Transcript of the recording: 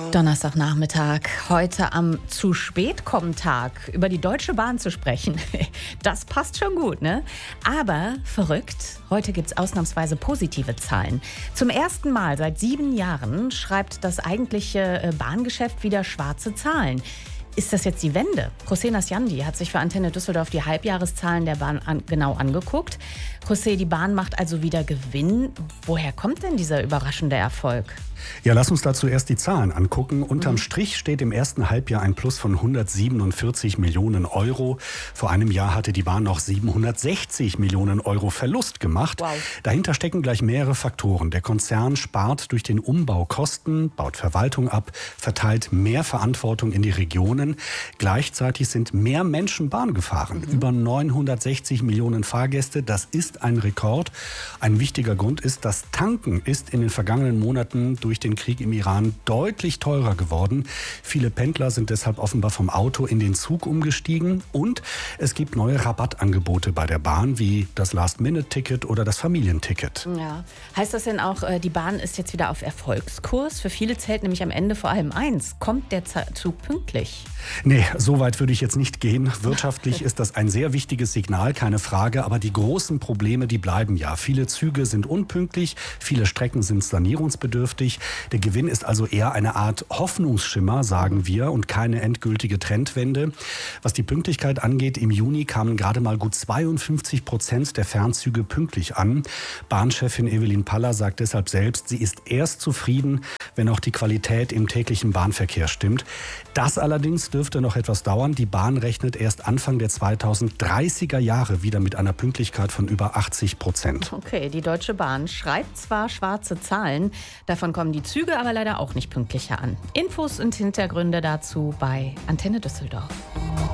Donnerstagnachmittag, heute am Zu-spät-kommen-Tag über die Deutsche Bahn zu sprechen. Das passt schon gut, ne? Aber verrückt, heute gibt es ausnahmsweise positive Zahlen. Zum ersten Mal seit 7 Jahren schreibt das eigentliche Bahngeschäft wieder schwarze Zahlen. Ist das jetzt die Wende? José Nasciandi hat sich für Antenne Düsseldorf die Halbjahreszahlen der Bahn genau angeguckt. José, die Bahn macht also wieder Gewinn. Woher kommt denn dieser überraschende Erfolg? Ja, lass uns dazu erst die Zahlen angucken. Unterm Strich steht im ersten Halbjahr ein Plus von 147 Millionen Euro. Vor einem Jahr hatte die Bahn noch 760 Millionen Euro Verlust gemacht. Wow. Dahinter stecken gleich mehrere Faktoren. Der Konzern spart durch den Umbau Kosten, baut Verwaltung ab, verteilt mehr Verantwortung in die Regionen. Gleichzeitig sind mehr Menschen Bahn gefahren. Über 960 Millionen Fahrgäste, das ist ein Rekord. Ein wichtiger Grund ist, das Tanken ist in den vergangenen Monaten durch den Krieg im Iran deutlich teurer geworden. Viele Pendler sind deshalb offenbar vom Auto in den Zug umgestiegen. Und es gibt neue Rabattangebote bei der Bahn, wie das Last-Minute-Ticket oder das Familienticket. Ja. Heißt das denn auch, die Bahn ist jetzt wieder auf Erfolgskurs? Für viele zählt nämlich am Ende vor allem eins: kommt der Zug pünktlich? Nee, so weit würde ich jetzt nicht gehen. Wirtschaftlich ist das ein sehr wichtiges Signal, keine Frage. Aber die großen Probleme, die bleiben ja. Viele Züge sind unpünktlich, viele Strecken sind sanierungsbedürftig. Der Gewinn ist also eher eine Art Hoffnungsschimmer, sagen wir, und keine endgültige Trendwende. Was die Pünktlichkeit angeht, im Juni kamen gerade mal gut 52% der Fernzüge pünktlich an. Bahnchefin Evelyn Paller sagt deshalb selbst, sie ist erst zufrieden, wenn auch die Qualität im täglichen Bahnverkehr stimmt. Das allerdings dürfte noch etwas dauern. Die Bahn rechnet erst Anfang der 2030er Jahre wieder mit einer Pünktlichkeit von über 80%. Okay, die Deutsche Bahn schreibt zwar schwarze Zahlen, davon kommen die Züge aber leider auch nicht pünktlicher an. Infos und Hintergründe dazu bei Antenne Düsseldorf.